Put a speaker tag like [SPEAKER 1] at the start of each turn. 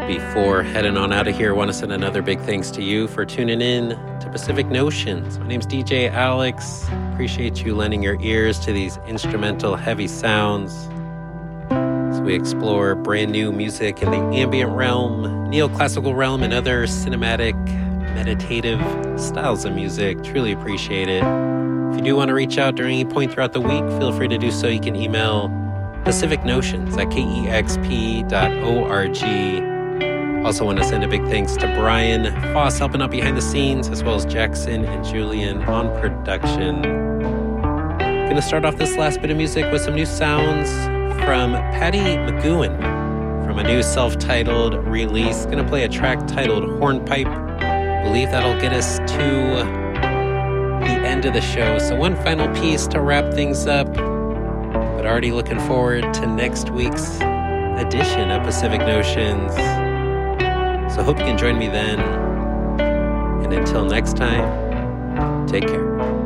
[SPEAKER 1] Before heading on out of here, I want to send another big thanks to you for tuning in to Pacific Notions. My name's DJ Alex. Appreciate you lending your ears to these instrumental heavy sounds as we explore brand new music in the ambient realm, neoclassical realm, and other cinematic, meditative styles of music. Truly appreciate it. If you do want to reach out during any point throughout the week, feel free to do so. You can email pacificnotions@kexp.org. Also want to send a big thanks to Brian Foss helping out behind the scenes, as well as Jackson and Julian on production. Gonna start off this last bit of music with some new sounds from Patty McGowan from a new self-titled release. Gonna play a track titled Hornpipe. Believe that'll get us to the end of the show. So one final piece to wrap things up, but already looking forward to next week's edition of Pacific Notions. So hope you can join me then. And until next time, take care.